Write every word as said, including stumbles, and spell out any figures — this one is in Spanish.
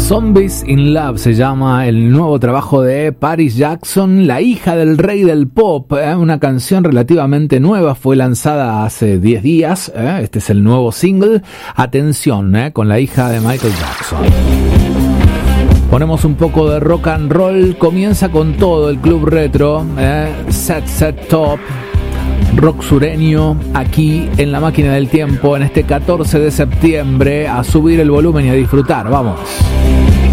Zombies in Love se llama el nuevo trabajo de Paris Jackson, la hija del rey del pop, ¿eh? Una canción relativamente nueva, fue lanzada hace diez días, ¿eh? Este es el nuevo single. Atención, ¿eh? Con la hija de Michael Jackson. Ponemos un poco de rock and roll, comienza con todo el club retro, ¿eh? Set Set Top, rock sureño, aquí en La Máquina del Tiempo, en este catorce de septiembre, a subir el volumen y a disfrutar, vamos.